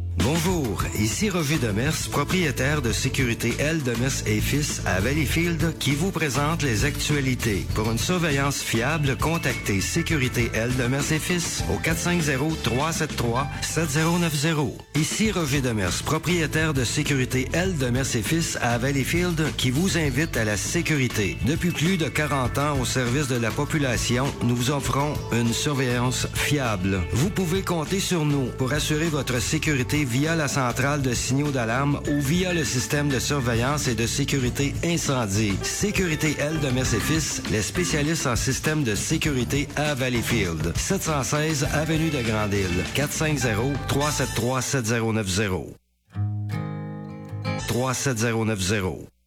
Bonjour, ici Roger Demers, propriétaire de Sécurité L. Demers et Fils à Valleyfield, qui vous présente les actualités. Pour une surveillance fiable, contactez Sécurité L. Demers et Fils au 450-373-7090. Ici Roger Demers, propriétaire de Sécurité L. Demers et Fils à Valleyfield, qui vous invite à la sécurité. Depuis plus de 40 ans au service de la population, nous vous offrons une surveillance fiable. Vous pouvez compter sur nous pour assurer votre sécurité via la centrale de signaux d'alarme ou via le système de surveillance et de sécurité incendie. Sécurité L. Demers et Fils, les spécialistes en système de sécurité à Valleyfield. 716 Avenue de Grande-Île. 450-373-7090. 37090.